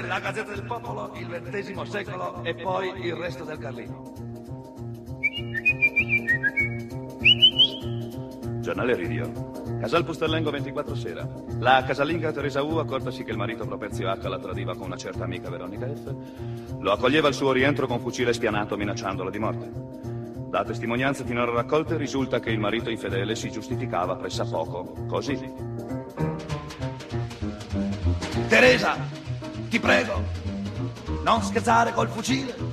la Gazzetta del Popolo, il XX secolo e poi il resto del Carlino. Giornale Ridio. Casal Pusterlengo 24 sera. La casalinga Teresa U, accortasi che il marito Properzio H la tradiva con una certa amica Veronica F, lo accoglieva al suo rientro con fucile spianato minacciandola di morte. Da testimonianze finora raccolte risulta che il marito infedele si giustificava pressappoco così. Teresa, ti prego, non scherzare col fucile.